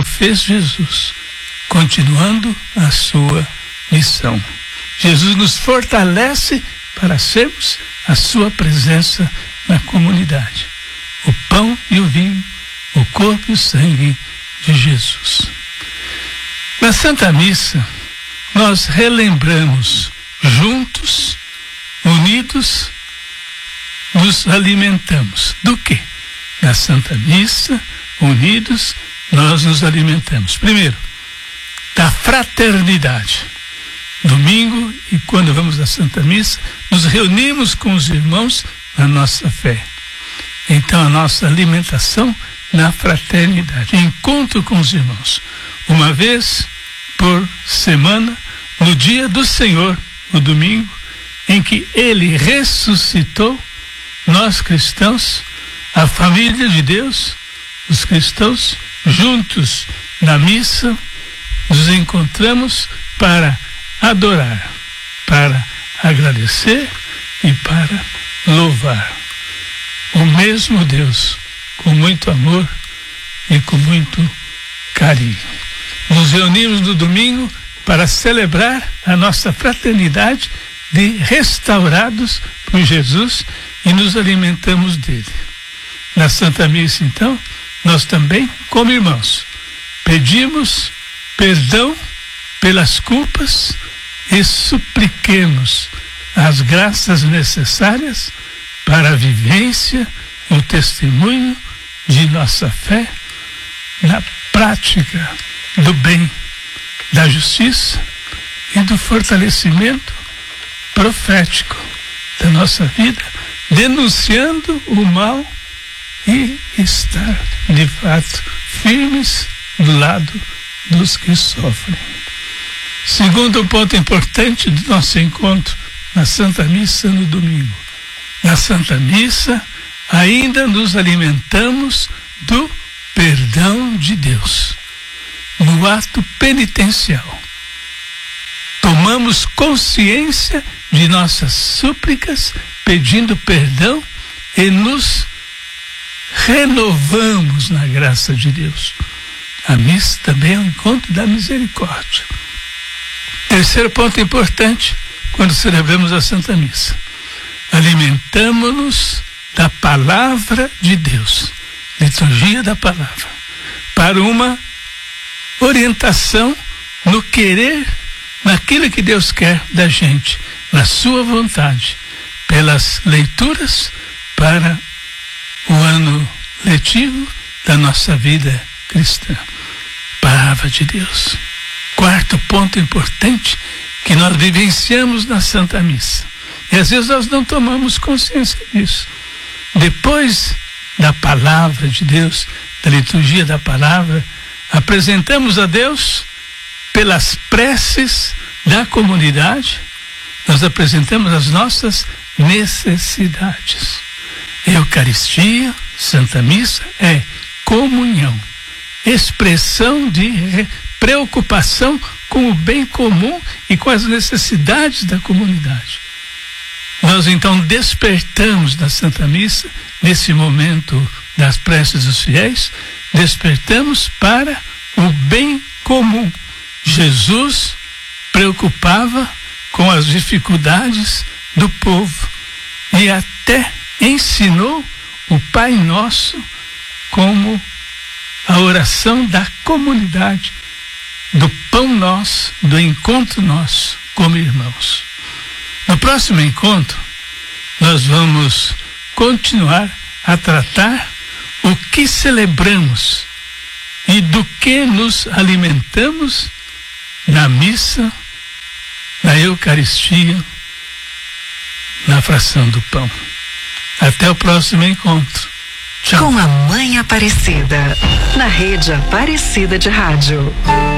fez Jesus, continuando a sua missão. Jesus nos fortalece para sermos a sua presença na comunidade. O pão e o vinho, o corpo e o sangue de Jesus. Na Santa Missa, nós relembramos juntos, unidos, nos alimentamos. Do quê? Na Santa Missa, unidos, nós nos alimentamos. Primeiro, da fraternidade. Domingo, e quando vamos à Santa Missa, nos reunimos com os irmãos na nossa fé. Então, a nossa alimentação na fraternidade, encontro com os irmãos. Uma vez por semana, no dia do Senhor, no domingo, em que Ele ressuscitou, nós cristãos, a família de Deus, os cristãos, juntos na missa, nos encontramos para adorar, para agradecer e para louvar o mesmo Deus, com muito amor e com muito carinho. Nos reunimos no domingo para celebrar a nossa fraternidade de restaurados por Jesus e nos alimentamos dele. Na Santa Missa, então, nós também, como irmãos, pedimos perdão pelas culpas e supliquemos as graças necessárias para a vivência e o testemunho de nossa fé na prática do bem, da justiça e do fortalecimento profético da nossa vida, denunciando o mal e estar, de fato, firmes do lado dos que sofrem. Segundo ponto importante do nosso encontro na Santa Missa no domingo. Na Santa Missa, ainda nos alimentamos do perdão de Deus. No ato penitencial, tomamos consciência de nossas súplicas, pedindo perdão e nos renovamos na graça de Deus. A missa também é um encontro da misericórdia. Terceiro ponto importante, quando celebramos a Santa Missa. Alimentamo-nos da palavra de Deus, liturgia da palavra, para uma orientação no querer, naquilo que Deus quer da gente, na sua vontade, pelas leituras para o ano letivo da nossa vida cristã. Palavra de Deus. Quarto ponto importante que nós vivenciamos na Santa Missa. E às vezes nós não tomamos consciência disso. Depois da palavra de Deus, da liturgia da palavra, apresentamos a Deus pelas preces da comunidade, nós apresentamos as nossas necessidades. Eucaristia, Santa Missa, é comunhão, expressão de preocupação com o bem comum e com as necessidades da comunidade. Nós então despertamos da Santa Missa, nesse momento das preces dos fiéis, despertamos para o bem comum. Jesus preocupava com as dificuldades do povo e até ensinou o Pai Nosso como a oração da comunidade, do pão nosso, do encontro nosso como irmãos. No próximo encontro, nós vamos continuar a tratar o que celebramos e do que nos alimentamos na missa, na Eucaristia, na fração do pão. Até o próximo encontro. Tchau. Com a Mãe Aparecida, na Rede Aparecida de Rádio.